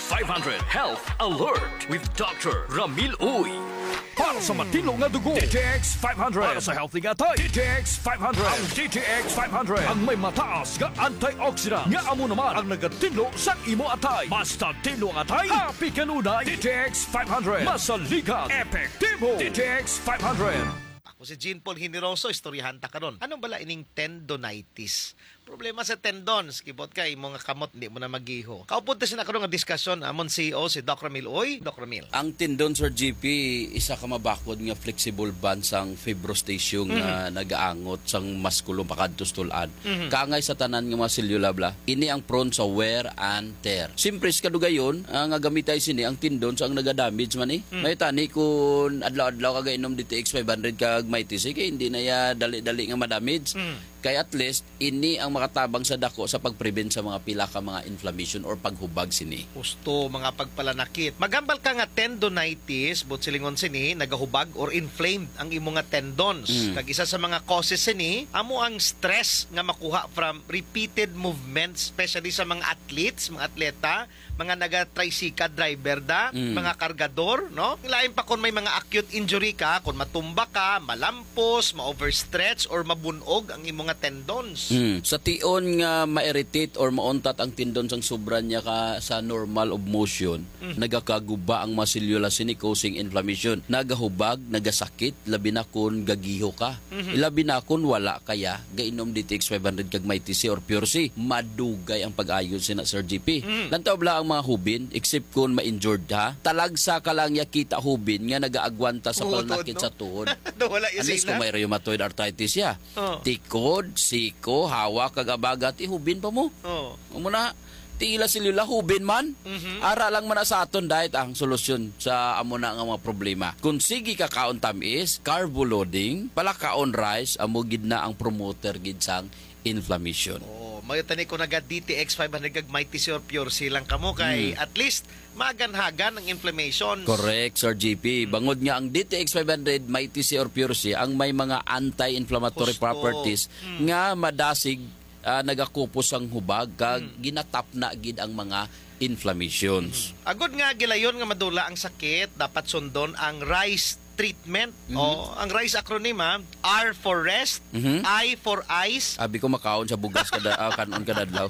500 Health Alert with Dr. Ramil Uy. Para sa matino nga dugo, DTX 500. Para sa healthy nga tay, DTX 500. Ang DTX 500 ang may mataas nga antioxidant nga amo naman ang nagatino sa imo atay. Basta tino ang atay, happy kanunay. DTX 500. Masaligan, epektibo. DTX 500. Ako si Jean Paul Hiniroso, istoryahan ta karon. Anong bala ining tendonitis? Problema sa tendons, kibot kay mga kamot hindi mo na magiho. Kaupunta siya na karon nga diskusyon amon CEO si Dr. Ramil Uy. Dr. Ramil. Ang tendon, Sir GP, isa ka mabakod nga flexible band sang fibrostation nga nagaangot sang maskulo pakadtos tulan. Kaangay sa tanan nga mga selula bla. Ini ang prone sa wear and tear. Simpre kadugayon nga gamitay sini ang tendons ang nagadamage man May tani kun adlaw-adlaw kag inom DTX 500 kag may TC kay hindi na ya dali-dali nga madamage. Kaya at least ini ang makatabang sa dako sa pagprevent sa mga pila ka mga inflammation or paghubag sini. Gusto mga pagpalanakit. Magambal ka nga tendonitis, but silingon sini nagahubag or inflamed ang imo nga tendons. Kag isa sa mga causes sini amo ang stress nga makuha from repeated movements, especially sa mga athletes, mga atleta, mga naga-tricycle driver mga kargador, no? Lain pa kung may mga acute injury ka, kung matumba ka, malampos, ma-overstretch or mabunog ang imo nga tendons. Sa tion nga ma-irritate or mauntat ang tendons ang sobra niya ka sa normal of motion, nagakaguba ang mga selula sini causing inflammation. Nagahubag, nagasakit, labi na kun gagiho ka. Labi na kun wala kaya gainom DTX 500 kag may TC or Pure C, madugay ang pag-ayon sina Sir GP. Lantaw bla ang mga hubin except kun ma-injured ha. Talagsa ka lang ya kita hubin nga nagaagwanta sa palanakit sa tuhod. Wala Unless kung may rheumatoid arthritis ya. Tikod, siko, hawa, kagabagat, ihubin pa mo. Muna, tila silula, hubin man. Ara lang man sa aton dahil ang solusyon sa amo na nga mga problema. Kung sige ka kaon tamis, carbo loading, pala kaon rice, amo gid na ang promoter gid sang inflammation. May tani ko naga DTX 500 kag may TC or Pure C lang kamo kay at least maganhagan ang inflammation. Correct, Sir GP. Bangod nga ang DTX 500, may TC or Pure C, ang may mga anti-inflammatory properties nga madasig nagakupos ang hubag kag ginatap na gid ang mga inflammations. Agod nga gilayon nga madula ang sakit, dapat sundon ang RICE treatment. Ang RICE acronym R for rest, I for ice, Abi ko makaon sa bugas kada kanon kada adlaw.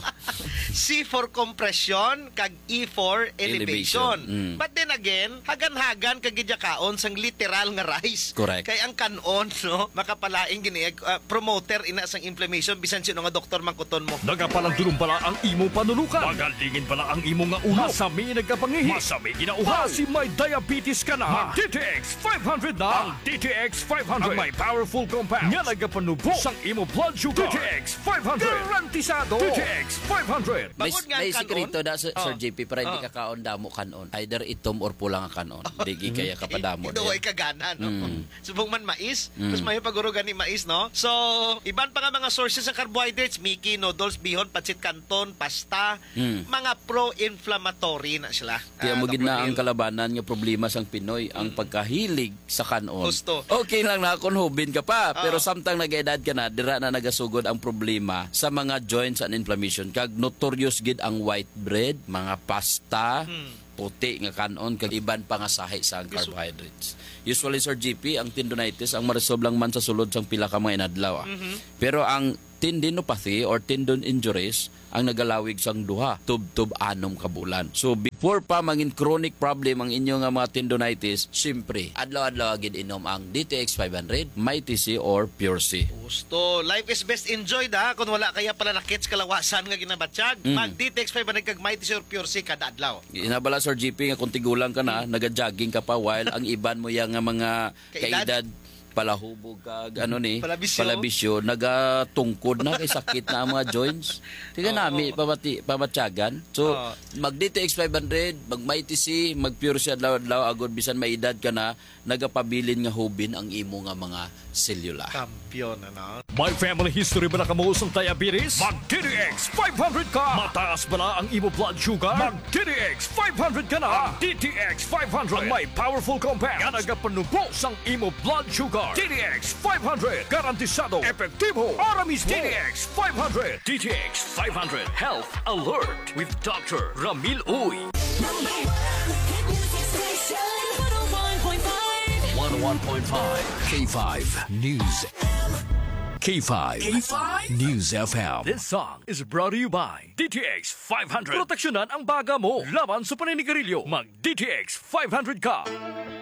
C for compression, kag E for elevation. But then again, hagan-hagan kag gidya kaon sang literal nga rice. Correct. Kay ang kanon no, makapalaing gini promoter ina sang inflammation bisan sino nga doktor mangkuton mo. Nagapalandulong pala ang imo panulukan. Magalingin pala ang imo nga ulo. Masami nagkapangihi. Masami ginauha. Si may diabetes ka na. DTX 500 na. Ang DTX 500. Ang may powerful compound. Nga nagapanubo sang imo blood sugar. DTX 500. Garantisado. DTX 500. May sekreto da Sir JP para hindi ka kaon damo kanon. Either itom or pulang ka kanon. Digi kaya ka pa damo. Ito ay kagana no. Subong man mais, tapos may paguro gani mais no. So, iban pa nga mga sources ng carbohydrates, miki, noodles, bihon, pancit canton, pasta, mga pro-inflammatory na sila. Kaya mo gina ang kalabanan nga problema sang Pinoy ang pagkahilig sa kanon. Gusto. Okay lang na kung hubin ka pa, pero samtang nag-edad ka na, dira na nagasugod ang problema sa mga joints and inflammation. Kag notorious gid ang white bread, mga pasta, puti nga kanon, kag iban pa nga sahi sa carbohydrates. Usually, Sir GP, ang tendonitis, ang maresolve lang man sa sulod sang pila ka mga inadlaw. Pero ang tendinopathy or tendon injuries ang nagalawig sang duha tub-tub 6 ka bulan. So before pa mangin chronic problem ang inyo nga mga tendonitis, syempre adlaw-adlaw gid inom ang DTX 500, may TC or Pure C. Gusto, life is best enjoyed kung wala kaya pala nakits kalawasan nga ginabatsyag. Mag DTX 500 kag may TC or Pure C kada adlaw. Inabala Sir GP nga kung tigulang ka na, naga-jogging ka pa while ang iban mo yang nga mga kaedad palahubog kag palabisyo nagatungkod na kay sakit na ang mga joints. Tiga nami pamatyagan. So mag DTX 500, mag may TC, mag Pure C adlaw-adlaw agod bisan may edad ka na, nagapabilin nga hubin ang imo nga mga selula. Kampiyon ano. May family history ba na kamusong diabetes? Mag DTX 500 ka. Mataas ba na ang imo blood sugar? Mag DTX 500 ka na. DTX 500 ang may powerful compound nga nagapanubo sang imo blood sugar. DTX 500 garantisado, epektibo, ara mismo. DTX 500. DTX 500 Health Alert with Dr. Ramil Uy. K5 News. K5 News FM. This song is brought to you by DTX 500. Proteksyonan ang baga mo laban sa paninigarilyo. Mag DTX 500 ka.